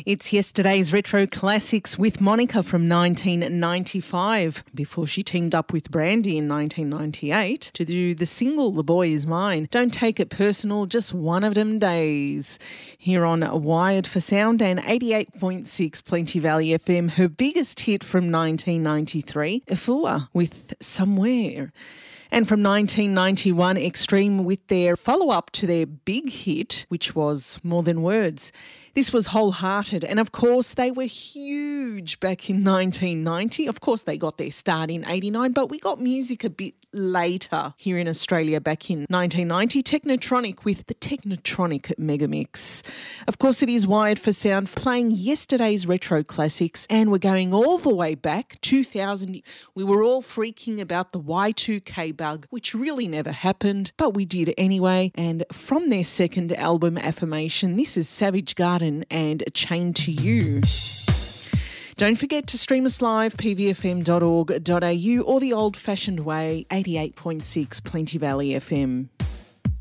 It's yesterday's Retro Classics with Monica from 1995, before she teamed up with Brandy in 1998 to do the single The Boy Is Mine. Don't take it personal, just one of them days. Here on Wired for Sound and 88.6 Plenty Valley FM, her biggest hit from 1993, Efua with Somewhere. And from 1991, Extreme with their follow-up to their big hit, which was More Than Words. This was Wholehearted, and of course they were huge back in 1990. Of course they got their start in 89, but we got music a bit later here in Australia back in 1990. Technotronic with the Technotronic Megamix. Of course it is Wired for Sound, playing yesterday's retro classics, and we're going all the way back, 2000. We were all freaking about the Y2K bug, which really never happened, but we did anyway. And from their second album, Affirmation, this is Savage Garden and Chained to You. Don't forget to stream us live, pvfm.org.au, or the old-fashioned way, 88.6 Plenty Valley FM.